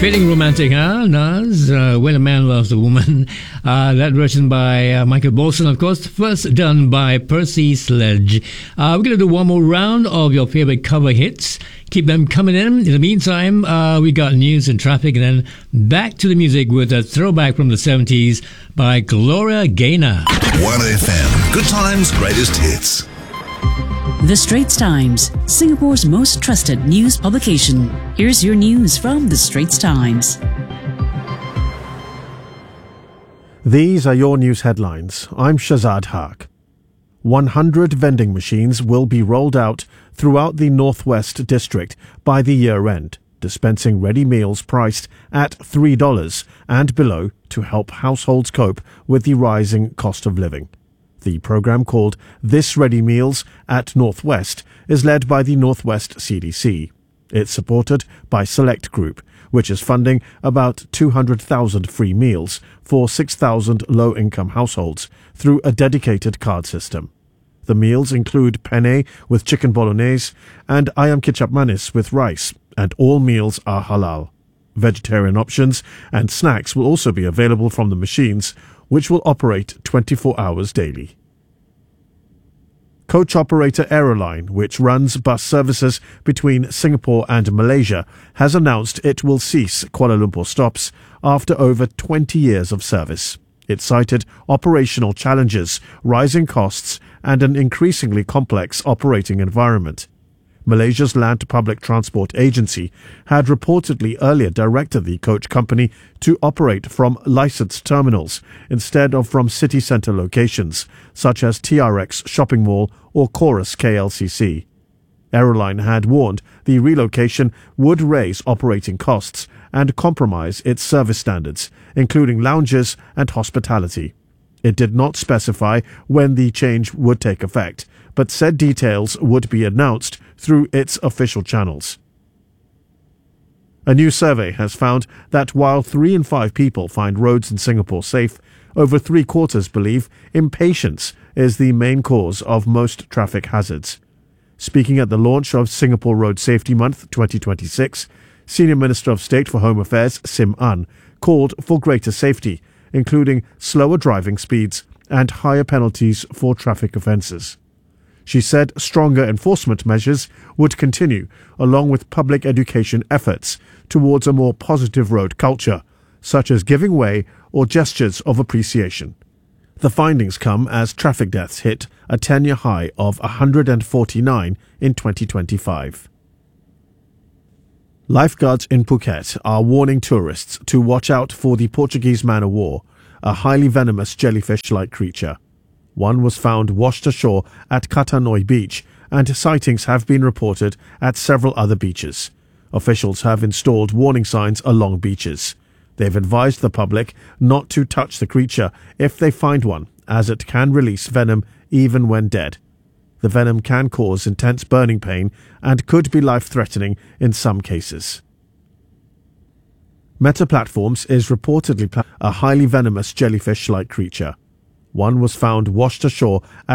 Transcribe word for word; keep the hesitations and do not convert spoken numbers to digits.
Feeling romantic, huh, Naz? Uh, when a man loves a woman. Uh, that written by uh, Michael Bolton, of course. First done by Percy Sledge. Uh, we're going to do one more round of your favorite cover hits. Keep them coming in. In the meantime, uh, we got news and traffic, and then back to the music with a throwback from the seventies by Gloria Gaynor. one F M. Good times, greatest hits. The Straits Times, Singapore's most trusted news publication. Here's your news from The Straits Times. These are your news headlines. I'm Shazad Haq. one hundred vending machines will be rolled out throughout the Northwest District by the year end, dispensing ready meals priced at three dollars and below to help households cope with the rising cost of living. The program, called This Ready Meals at Northwest, is led by the Northwest C D C. It's supported by Select Group, which is funding about two hundred thousand free meals for six thousand low-income households through a dedicated card system. The meals include penne with chicken bolognese and ayam kicap manis with rice, and all meals are halal. Vegetarian options and snacks will also be available from the machines, which will operate twenty-four hours daily. Coach operator Aeroline, which runs bus services between Singapore and Malaysia, has announced it will cease Kuala Lumpur stops after over twenty years of service. It cited operational challenges, rising costs, and an increasingly complex operating environment. Malaysia's Land Public Transport Agency had reportedly earlier directed the coach company to operate from licensed terminals instead of from city centre locations such as T R X Shopping Mall or Chorus K L C C. Aeroline had warned the relocation would raise operating costs and compromise its service standards, including lounges and hospitality. It did not specify when the change would take effect, but said details would be announced through its official channels. A new survey has found that while three in five people find roads in Singapore safe, over three quarters believe impatience is the main cause of most traffic hazards. Speaking at the launch of Singapore Road Safety Month twenty twenty-six, Senior Minister of State for Home Affairs Sim Ann called for greater safety, including slower driving speeds and higher penalties for traffic offences. She said stronger enforcement measures would continue, along with public education efforts towards a more positive road culture, such as giving way or gestures of appreciation. The findings come as traffic deaths hit a ten-year high of one hundred forty-nine in twenty twenty-five. Lifeguards in Phuket are warning tourists to watch out for the Portuguese man-o'-war, a highly venomous jellyfish-like creature. One was found washed ashore at Katanoi Beach, and sightings have been reported at several other beaches. Officials have installed warning signs along beaches. They've advised the public not to touch the creature if they find one, as it can release venom even when dead. The venom can cause intense burning pain and could be life-threatening in some cases. Meta Platforms is reportedly a highly venomous jellyfish-like creature. One was found washed ashore at